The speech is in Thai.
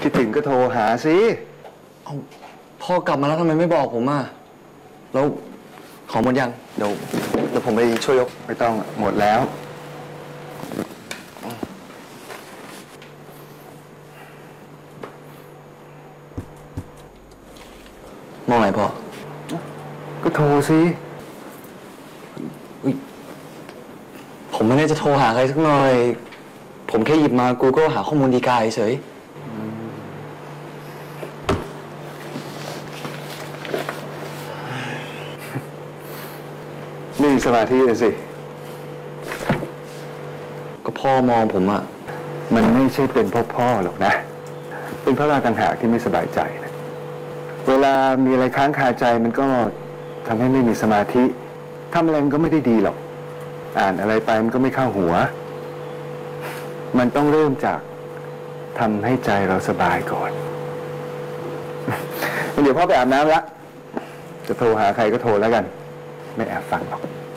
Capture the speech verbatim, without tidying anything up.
คิดถึงก็โทรหาสิเอาพ่อกลับมาแล้วทำไมไม่บอกผมอ่ะแล้วของหมดยังเดี๋ยวเดี๋ยวผมไปช่วยยกไม่ต้องหมดแล้วมองไหนพ่อก็โทรสิผมไม่ได้จะโทรหาใครสักหน่อย ผมแค่หยิบมา Google หาข้อมูลดีกาเฉยนี่สมาธิเลยสิก็พ่อมองผมอะมันไม่ใช่เป็นเพราะพ่อหรอกนะ เป็นเพราะเราต่างหากที่ไม่สบายใจนะเวลามีอะไรค้างคาใจมันก็ทำให้ไม่มีสมาธิทำอะไรมันก็ไม่ได้ดีหรอกอ่านอะไรไปมันก็ไม่เข้าหัวมันต้องเริ่มจากทำให้ใจเราสบายก่อนเดี๋ยวพ่อไปอาบน้ำละจะโทรหาใครก็โทรแล้วกันไม่แอบฟังหรอก